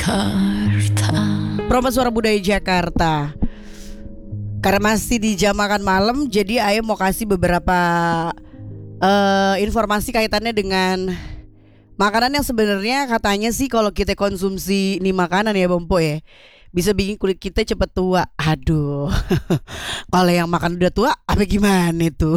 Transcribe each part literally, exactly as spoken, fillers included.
Jakarta. Promo Suara Budaya Jakarta. Karena masih di jam makan malam, jadi Ayah mau kasih beberapa uh, informasi kaitannya dengan makanan yang sebenarnya katanya sih kalau kita konsumsi ini makanan ya Bompo ya, bisa bikin kulit kita cepet tua. Aduh, kalau yang makan udah tua, apa gimana tuh?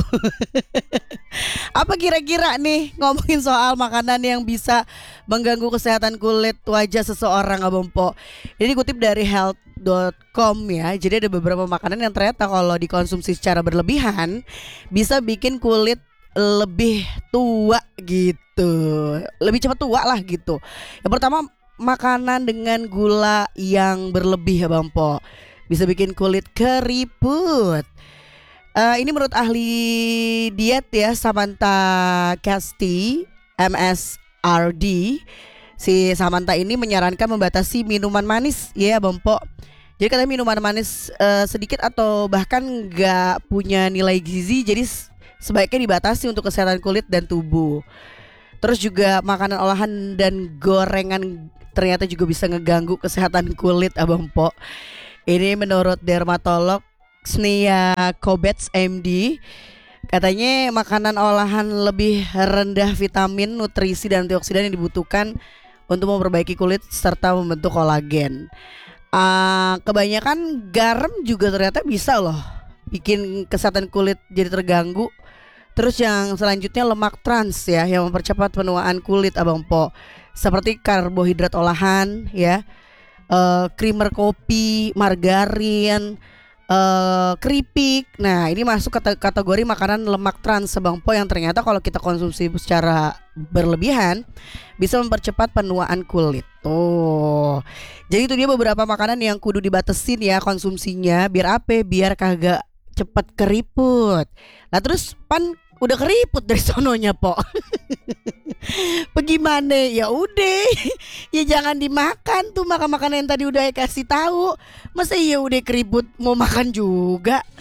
Apa kira-kira nih ngomongin soal makanan yang bisa mengganggu kesehatan kulit wajah seseorang, Abang Po? Ini dikutip dari health dot com ya. Jadi ada beberapa makanan yang ternyata kalau dikonsumsi secara berlebihan bisa bikin kulit lebih tua gitu, lebih cepat tua lah gitu. Yang pertama, makanan dengan gula yang berlebih ya Bang Po, bisa bikin kulit keriput. Uh, ini menurut ahli diet ya, Samantha Casti, M S R D. Si Samantha ini menyarankan membatasi minuman manis ya Bang Po. Jadi katanya minuman manis uh, sedikit atau bahkan gak punya nilai gizi, jadi sebaiknya dibatasi untuk kesehatan kulit dan tubuh. Terus juga makanan olahan dan gorengan ternyata juga bisa ngeganggu kesehatan kulit Abang Po. Ini menurut dermatolog Sneha Kobets M D. Katanya makanan olahan lebih rendah vitamin, nutrisi dan antioksidan yang dibutuhkan untuk memperbaiki kulit serta membentuk kolagen. Uh, kebanyakan garam juga ternyata bisa loh bikin kesehatan kulit jadi terganggu. Terus yang selanjutnya lemak trans ya, yang mempercepat penuaan kulit Abang Po, seperti karbohidrat olahan ya, uh, creamer kopi, margarin, uh, keripik. Nah ini masuk kata kategori makanan lemak trans Abang Po, yang ternyata kalau kita konsumsi secara berlebihan bisa mempercepat penuaan kulit. Tuh. Jadi itu dia beberapa makanan yang kudu dibatesin ya konsumsinya, biar apa? Biar kagak cepet keriput. Nah terus pan udah keriput dari sononya Po. Bagaimana? Ya udah, ya jangan dimakan tuh makan makanan yang tadi udah kasih tahu. Masa iya udah keriput mau makan juga?